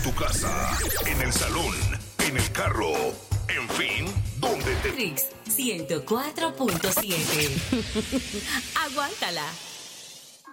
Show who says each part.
Speaker 1: tu casa, en el salón, en el carro, en fin, donde te...
Speaker 2: Rix 104.7. Aguántala.